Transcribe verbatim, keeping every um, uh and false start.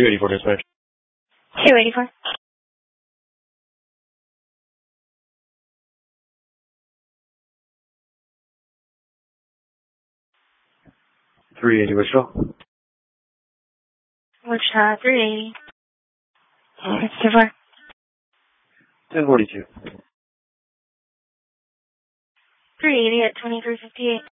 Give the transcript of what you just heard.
two eighty-four dispatch. two eighty-four. three eighty Wichita. Wichita, three eighty. It's too far. ten forty-two. three eighty at twenty-three fifty-eight.